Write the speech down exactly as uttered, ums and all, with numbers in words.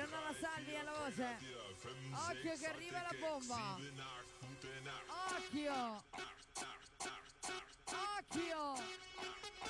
Buongiorno alla Salvi alla voce. Occhio che arriva la bomba. Occhio. Occhio.